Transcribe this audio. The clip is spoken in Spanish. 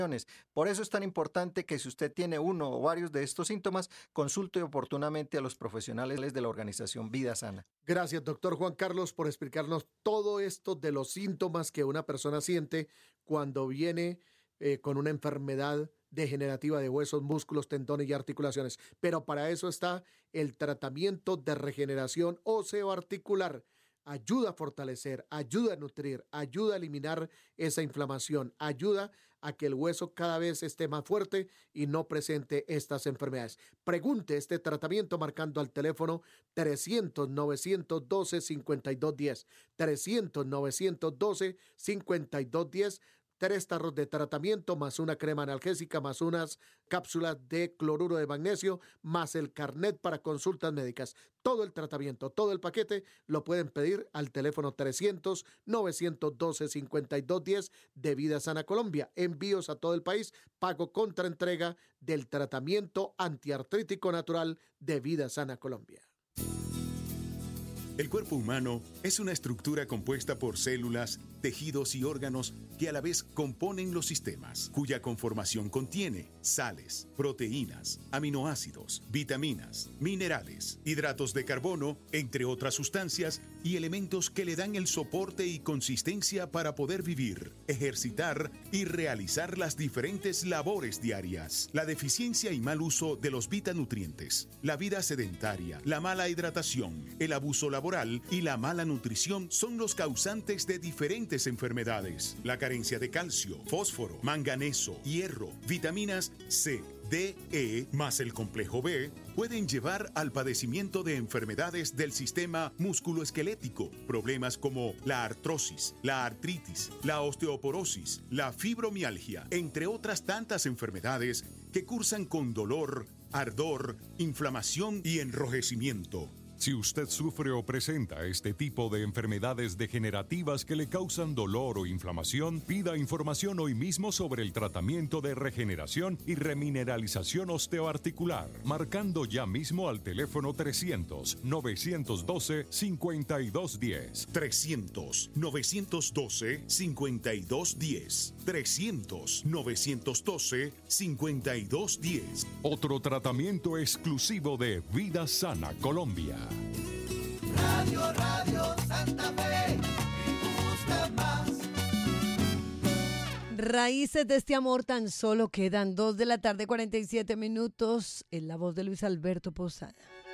Por eso es tan importante que si usted tiene uno o varios de estos síntomas, consulte oportunamente a los profesionales de la organización Vida Sana. Gracias, doctor Juan Carlos, por explicarnos todo esto de los síntomas que una persona siente cuando viene con una enfermedad degenerativa de huesos, músculos, tendones y articulaciones. Pero para eso está el tratamiento de regeneración óseo-articular. Ayuda a fortalecer, ayuda a nutrir, ayuda a eliminar esa inflamación, ayuda a que el hueso cada vez esté más fuerte y no presente estas enfermedades. Pregunte este tratamiento marcando al teléfono 300-912-5210, 300-912-5210, 3 tarros de tratamiento, más una crema analgésica, más unas cápsulas de cloruro de magnesio, más el carnet para consultas médicas. Todo el tratamiento, todo el paquete, lo pueden pedir al teléfono 300-912-5210 de Vida Sana Colombia. Envíos a todo el país, pago contra entrega del tratamiento antiartrítico natural de Vida Sana Colombia. El cuerpo humano es una estructura compuesta por células, tejidos y órganos que a la vez componen los sistemas, cuya conformación contiene sales, proteínas, aminoácidos, vitaminas, minerales, hidratos de carbono, entre otras sustancias y elementos que le dan el soporte y consistencia para poder vivir, ejercitar y realizar las diferentes labores diarias. La deficiencia y mal uso de los vitanutrientes, la vida sedentaria, la mala hidratación, el abuso laboral y la mala nutrición son los causantes de diferentes enfermedades. La carencia de calcio, fósforo, manganeso, hierro, vitaminas C, D, E, más el complejo B, pueden llevar al padecimiento de enfermedades del sistema musculoesquelético, problemas como la artrosis, la artritis, la osteoporosis, la fibromialgia, entre otras tantas enfermedades que cursan con dolor, ardor, inflamación y enrojecimiento. Si usted sufre o presenta este tipo de enfermedades degenerativas que le causan dolor o inflamación, pida información hoy mismo sobre el tratamiento de regeneración y remineralización osteoarticular, marcando ya mismo al teléfono 300-912-5210. 300-912-5210. 300-912-5210. Otro tratamiento exclusivo de Vida Sana Colombia. Radio Santa Fe, me gusta más. Raíces de este amor, tan solo quedan 2 de la tarde, 47 minutos, en la voz de Luis Alberto Posada.